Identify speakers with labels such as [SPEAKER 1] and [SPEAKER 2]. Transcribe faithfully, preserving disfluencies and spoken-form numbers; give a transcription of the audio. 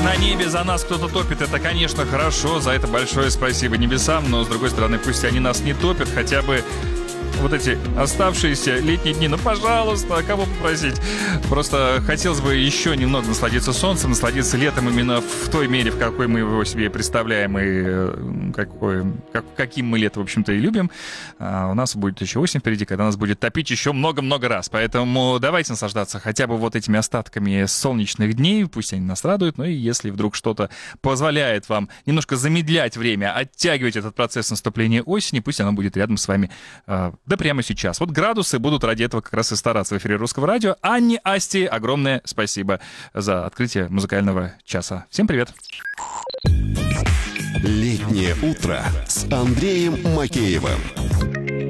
[SPEAKER 1] на небе за нас кто-то топит. Это, конечно, хорошо. За это большое спасибо небесам. Но, с другой стороны, пусть они нас не топят. Хотя бы вот эти оставшиеся летние дни. Ну, пожалуйста, кого попросить? Просто хотелось бы еще немного насладиться солнцем, насладиться летом именно в той мере, в какой мы его себе представляем и какой, как, каким мы лето, в общем-то, и любим. А у нас будет еще осень впереди, когда нас будет топить еще много-много раз. Поэтому давайте наслаждаться хотя бы вот этими остатками солнечных дней. Пусть они нас радуют. Ну и если вдруг что-то позволяет вам немножко замедлять время, оттягивать этот процесс наступления осени, пусть оно будет рядом с вами да прямо сейчас. Вот градусы будут ради этого как раз и стараться в эфире Русского радио. Анне, Асти, огромное спасибо за открытие музыкального часа. Всем привет!
[SPEAKER 2] Летнее утро с Андреем Макеевым.